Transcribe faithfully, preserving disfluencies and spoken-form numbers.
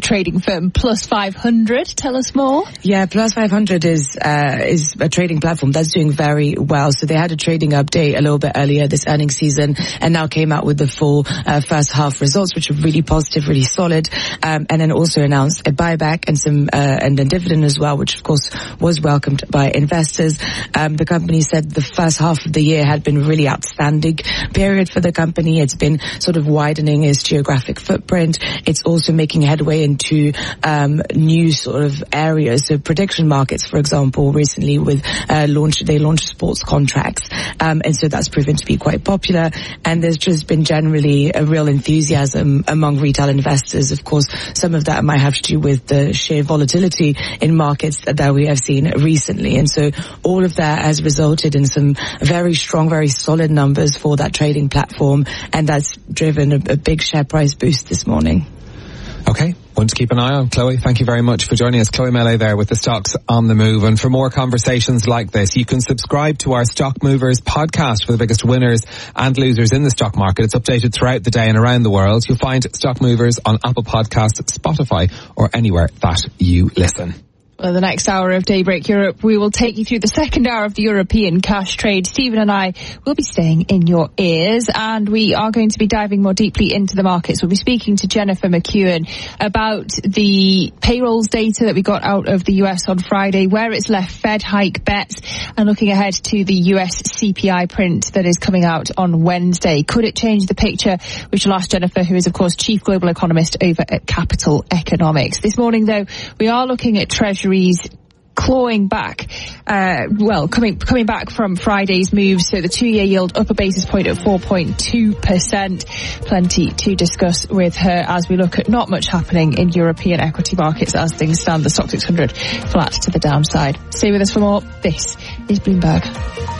trading firm Plus five hundred. Tell us more. Yeah, Plus five hundred is uh, is a trading platform that's doing very well. So they had a trading update a little bit earlier this earnings season, and now came out with the full uh, first half results, which are really positive, really solid, um, and then also announced a buyback and some uh, and a dividend as well, which of course was welcomed by investors. Um, the company said the first half of the year had been a really outstanding period for the company. It's been sort of widening its geographic footprint. It's also making headway into um, new sort of areas. So prediction markets, for example, recently with uh, launch they launched sports contracts, um, and so that's proven to be quite popular. And there's just been generally a real enthusiasm among retail investors. Of course, some of that might have to do with the sheer volatility in markets that, that we have seen recently. And so all of that has resulted in some very strong, very solid numbers for that trading platform, and that's driven a, a big share price boost this morning. Okay, one to keep an eye on. Chloe, thank you very much for joining us. Chloe Melee there with the Stocks on the Move. And for more conversations like this, you can subscribe to our Stock Movers podcast for the biggest winners and losers in the stock market. It's updated throughout the day and around the world. You'll find Stock Movers on Apple Podcasts, Spotify, or anywhere that you listen. Well, the next hour of Daybreak Europe, we will take you through the second hour of the European cash trade. Stephen and I will be staying in your ears, and we are going to be diving more deeply into the markets. We'll be speaking to Jennifer McEwen about the payrolls data that we got out of the U S on Friday, where it's left Fed hike bets, and looking ahead to the U S C P I print that is coming out on Wednesday. Could it change the picture? We shall ask Jennifer, who is, of course, Chief Global Economist over at Capital Economics. This morning, though, we are looking at Treasury clawing back, uh, well, coming coming back from Friday's moves. So the two-year yield up a basis point at four point two percent. Plenty to discuss with her as we look at not much happening in European equity markets as things stand. The Stoxx six hundred flat to the downside. Stay with us for more. This is Bloomberg.